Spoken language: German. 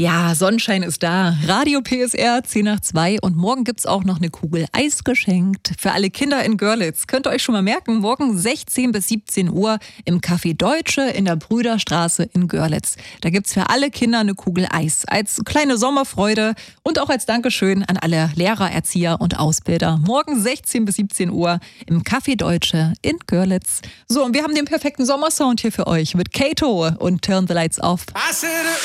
Ja, Sonnenschein ist da. Radio PSR 10 nach 2 und morgen gibt's auch noch eine Kugel Eis geschenkt. Für alle Kinder in Görlitz. Könnt ihr euch schon mal merken, morgen 16 bis 17 Uhr im Café Deutsche in der Brüderstraße in Görlitz. Da gibt's für alle Kinder eine Kugel Eis. Als kleine Sommerfreude und auch als Dankeschön an alle Lehrer, Erzieher und Ausbilder. Morgen 16 bis 17 Uhr im Café Deutsche in Görlitz. So, und wir haben den perfekten Sommersound hier für euch mit Kato und Turn the Lights Off.